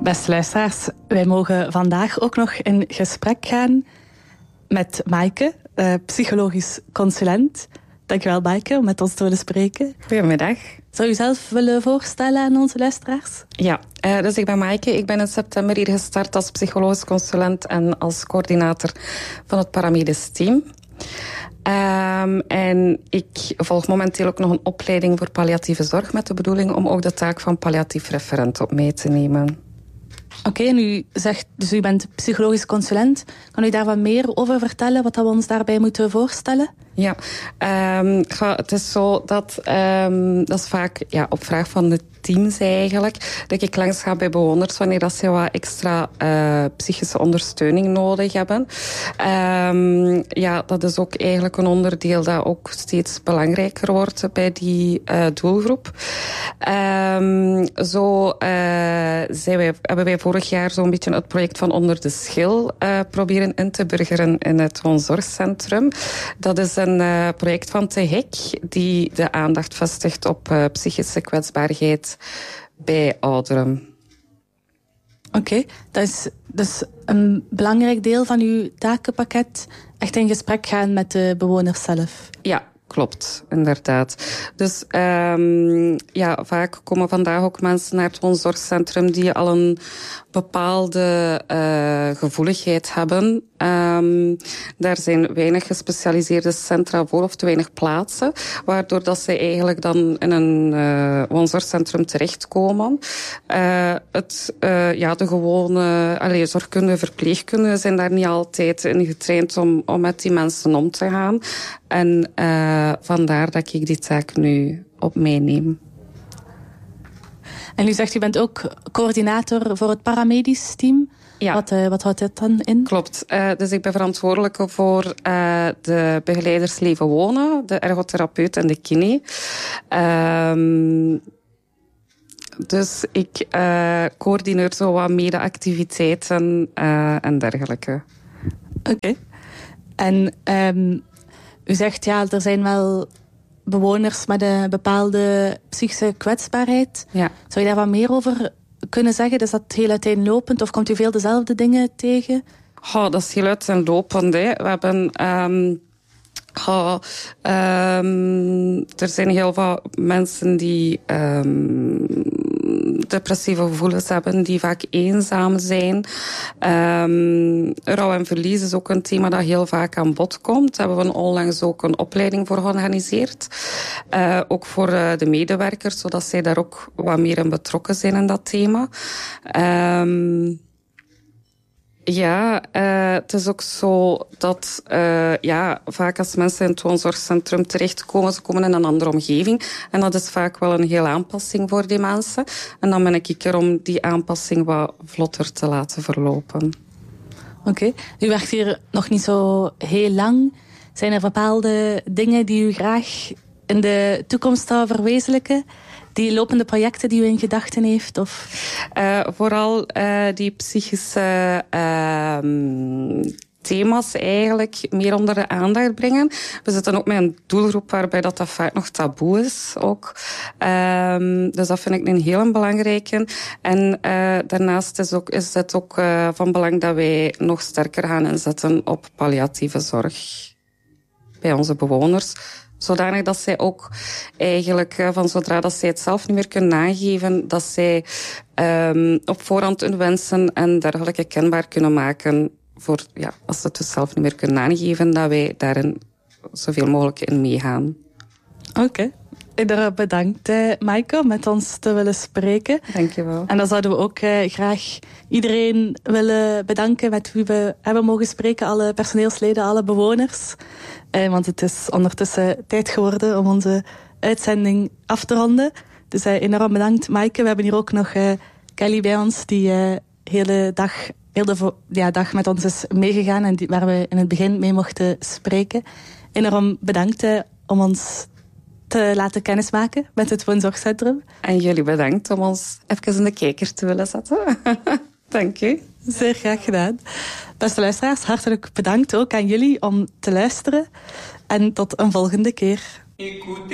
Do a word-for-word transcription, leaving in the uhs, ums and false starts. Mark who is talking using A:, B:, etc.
A: Beste luisteraars, wij mogen vandaag ook nog in gesprek gaan met Maaike, uh, psychologisch consulent. Dankjewel, Maaike, om met ons te willen spreken.
B: Goedemiddag.
A: Zou u zelf willen voorstellen aan onze luisteraars?
B: Ja, uh, dus ik ben Maaike. Ik ben in september hier gestart als psychologisch consulent en als coördinator van het paramedisch team. Um, en ik volg momenteel ook nog een opleiding voor palliatieve zorg met de bedoeling om ook de taak van palliatief referent op mee te nemen.
A: Oké, okay, en u zegt, dus u bent psychologisch consulent. Kan u daar wat meer over vertellen, wat we ons daarbij moeten voorstellen?
B: Ja, um, het is zo dat, um, dat is vaak ja, op vraag van de teams eigenlijk, dat ik langs ga bij bewoners wanneer dat ze wat extra uh, psychische ondersteuning nodig hebben. Um, ja, dat is ook eigenlijk een onderdeel dat ook steeds belangrijker wordt bij die uh, doelgroep. Um, zo uh, zijn wij, hebben wij vorig jaar zo'n beetje het project van Onder de Schil uh, proberen in te burgeren in het woonzorgcentrum. Dat is een uh, project van T H I C die de aandacht vestigt op uh, psychische kwetsbaarheid bij ouderen.
A: Oké, okay, dat is dus een belangrijk deel van uw takenpakket. Echt in gesprek gaan met de bewoners zelf.
B: Ja, klopt, inderdaad. Dus um, ja, vaak komen vandaag ook mensen naar het woonzorgcentrum die al een bepaalde uh, gevoeligheid hebben. Um, daar zijn weinig gespecialiseerde centra voor of te weinig plaatsen, waardoor dat ze eigenlijk dan in een uh, woonzorgcentrum terechtkomen. Uh, het, uh, ja, de gewone allee, zorgkunde, verpleegkundigen zijn daar niet altijd in getraind om, om met die mensen om te gaan. En uh, vandaar dat ik die taak nu op mij neem.
A: En u zegt, u bent ook coördinator voor het paramedisch team. Ja. Wat, uh, wat houdt dit dan in?
B: Klopt. Uh, dus ik ben verantwoordelijk voor uh, de begeleiders Leven Wonen, de ergotherapeut en de kine. Um, dus ik uh, coördineer zo wat mede-activiteiten uh, en dergelijke.
A: Oké. Okay. En um, u zegt, ja, er zijn wel bewoners met een bepaalde psychische kwetsbaarheid. Ja. Zou je daar wat meer over kunnen zeggen? Is dat heel uiteenlopend of komt u veel dezelfde dingen tegen?
B: Oh, dat is heel uiteenlopend. Hè. We hebben... Um Oh, um, er zijn heel veel mensen die um, depressieve gevoelens hebben, die vaak eenzaam zijn. Um, rouw en verlies is ook een thema dat heel vaak aan bod komt. Daar hebben we onlangs ook een opleiding voor georganiseerd. Uh, ook voor uh, de medewerkers, zodat zij daar ook wat meer in betrokken zijn in dat thema. Um, Ja, uh, het is ook zo dat uh, ja, vaak als mensen in het woonzorgcentrum terechtkomen, ze komen in een andere omgeving. En dat is vaak wel een hele aanpassing voor die mensen. En dan ben ik er om die aanpassing wat vlotter te laten verlopen.
A: Oké, okay. U werkt hier nog niet zo heel lang. Zijn er bepaalde dingen die u graag in de toekomst zou verwezenlijken? Die lopende projecten die u in gedachten heeft? Of?
B: Uh, vooral uh, die psychische uh, thema's eigenlijk meer onder de aandacht brengen. We zitten ook met een doelgroep waarbij dat, dat vaak nog taboe is. Ook. Um, dus dat vind ik een heel belangrijke. En uh, daarnaast is, ook, is het ook uh, van belang dat wij nog sterker gaan inzetten op palliatieve zorg bij onze bewoners. Zodanig dat zij ook eigenlijk, van zodra dat zij het zelf niet meer kunnen aangeven, dat zij um, op voorhand hun wensen en dergelijke kenbaar kunnen maken. Voor, ja, als ze het dus zelf niet meer kunnen aangeven, dat wij daarin zoveel mogelijk in meegaan.
A: Oké. Okay. Iedereen bedankt, eh, Maaike, om met ons te willen spreken.
B: Dank je wel.
A: En dan zouden we ook eh, graag iedereen willen bedanken met wie we hebben mogen spreken. Alle personeelsleden, alle bewoners. Eh, want het is ondertussen tijd geworden om onze uitzending af te ronden. Dus eh, enorm bedankt, Maaike. We hebben hier ook nog eh, Kelly bij ons, die de uh, hele dag, heel de ja, dag met ons is meegegaan en die, waar we in het begin mee mochten spreken. Enorm bedankt eh, om ons te laten kennismaken met het woonzorgcentrum.
B: En jullie bedankt om ons even in de kijker te willen zetten. Dank u.
A: Zeer graag gedaan. Beste luisteraars, hartelijk bedankt ook aan jullie om te luisteren. En tot een volgende keer.